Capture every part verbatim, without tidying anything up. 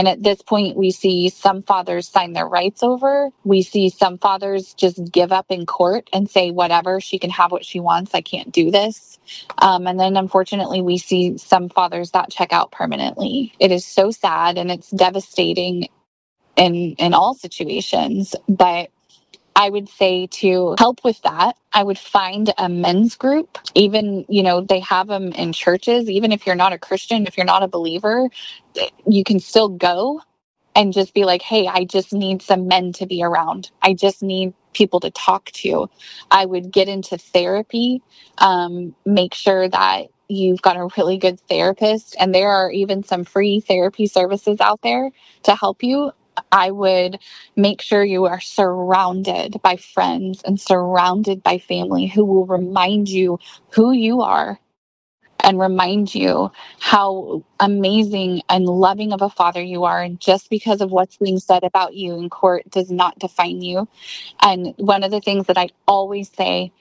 And at this point, we see some fathers sign their rights over. We see some fathers just give up in court and say, whatever, she can have what she wants. I can't do this. Um, and then unfortunately, we see some fathers that check out permanently. It is so sad and it's devastating in, in all situations. But I would say to help with that, I would find a men's group. Even, you know, they have them in churches. Even if you're not a Christian, if you're not a believer, you can still go and just be like, hey, I just need some men to be around. I just need people to talk to. I would get into therapy, um, make sure that you've got a really good therapist. And there are even some free therapy services out there to help you. I would make sure you are surrounded by friends and surrounded by family who will remind you who you are and remind you how amazing and loving of a father you are. And just because of what's being said about you in court does not define you. And one of the things that I always say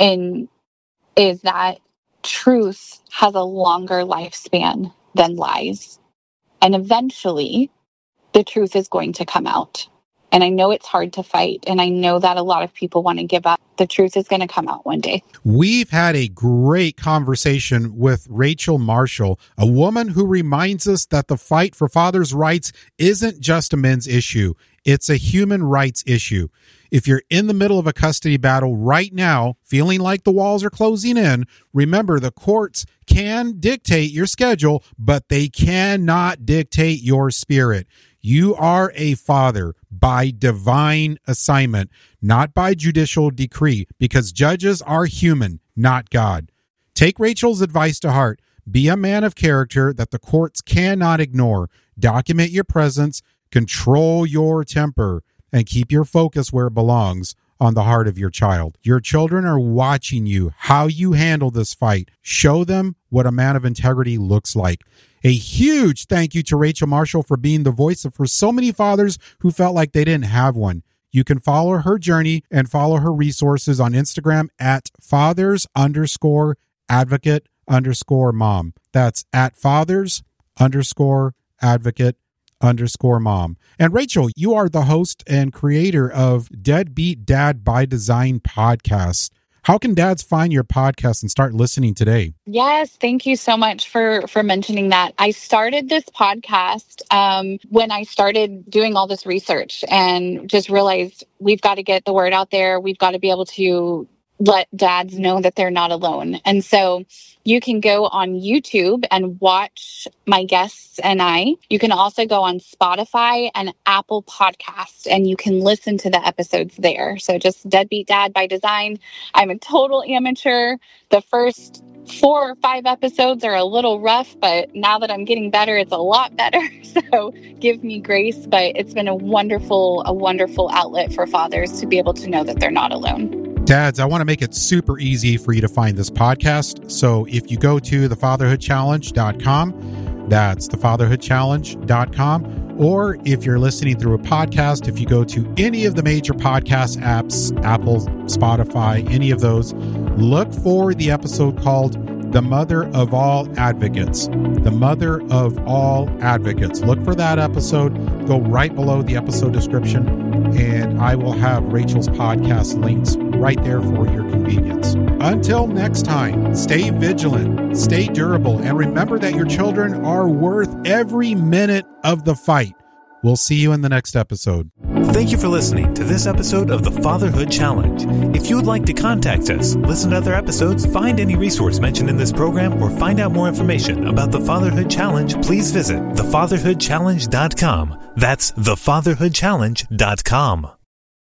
in is that truth has a longer lifespan than lies. And eventually, the truth is going to come out. And I know it's hard to fight. And I know that a lot of people want to give up. The truth is going to come out one day. We've had a great conversation with Rachel Marshall, a woman who reminds us that the fight for fathers' rights isn't just a men's issue. It's a human rights issue. If you're in the middle of a custody battle right now, feeling like the walls are closing in, remember the courts can dictate your schedule, but they cannot dictate your spirit. You are a father by divine assignment, not by judicial decree, because judges are human, not God. Take Rachel's advice to heart. Be a man of character that the courts cannot ignore. Document your presence, control your temper, and keep your focus where it belongs, on the heart of your child. Your children are watching you, how you handle this fight. Show them what a man of integrity looks like. A huge thank you to Rachel Marshall for being the voice for so many fathers who felt like they didn't have one. You can follow her journey and follow her resources on Instagram at fathers underscore advocate underscore mom. That's at fathers underscore advocate underscore mom. And Rachel, you are the host and creator of Deadbeat Dad by Design podcast. How can dads find your podcast and start listening today? Yes, thank you so much for, for mentioning that. I started this podcast um, when I started doing all this research and just realized we've got to get the word out there. We've got to be able to let dads know that they're not alone. And so you can go on YouTube and watch my guests and I. You can also go on Spotify and Apple Podcasts, and you can listen to the episodes there. So just Deadbeat Dad by Design. I'm a total amateur. The first four or five episodes are a little rough, but now that I'm getting better, it's a lot better. So give me grace. But it's been a wonderful, a wonderful outlet for fathers to be able to know that they're not alone. Dads, I want to make it super easy for you to find this podcast. So if you go to the fatherhood challenge dot com, that's the fatherhood challenge dot com. Or if you're listening through a podcast, if you go to any of the major podcast apps, Apple, Spotify, any of those, look for the episode called The Mother of All Advocates. The Mother of All Advocates. Look for that episode. Go right below the episode description, and I will have Rachel's podcast links right there for your convenience. Until next time, stay vigilant, stay durable, and remember that your children are worth every minute of the fight. We'll see you in the next episode. Thank you for listening to this episode of the Fatherhood Challenge. If you would like to contact us, listen to other episodes, find any resource mentioned in this program, or find out more information about the Fatherhood Challenge, please visit the fatherhood challenge dot com. That's the fatherhood challenge dot com.